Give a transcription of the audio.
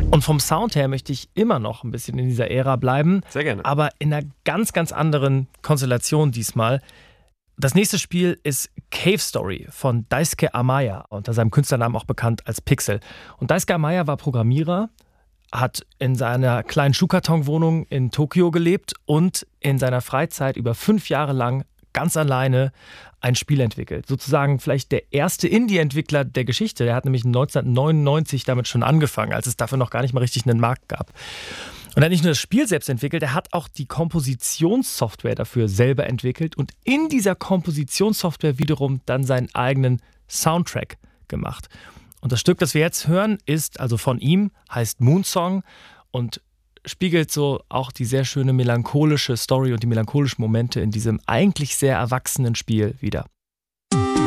Und vom Sound her möchte ich immer noch ein bisschen in dieser Ära bleiben. Sehr gerne. Aber in einer ganz, ganz anderen Konstellation diesmal. Das nächste Spiel ist Cave Story von Daisuke Amaya, unter seinem Künstlernamen auch bekannt als Pixel. Und Daisuke Amaya war Programmierer, hat in seiner kleinen Schuhkartonwohnung in Tokio gelebt und in seiner Freizeit über 5 Jahre lang ganz alleine ein Spiel entwickelt. Sozusagen vielleicht der erste Indie-Entwickler der Geschichte. Der hat nämlich 1999 damit schon angefangen, als es dafür noch gar nicht mal richtig einen Markt gab. Und er hat nicht nur das Spiel selbst entwickelt, er hat auch die Kompositionssoftware dafür selber entwickelt und in dieser Kompositionssoftware wiederum dann seinen eigenen Soundtrack gemacht. Und das Stück, das wir jetzt hören, ist also von ihm, heißt Moonsong und spiegelt so auch die sehr schöne melancholische Story und die melancholischen Momente in diesem eigentlich sehr erwachsenen Spiel wider.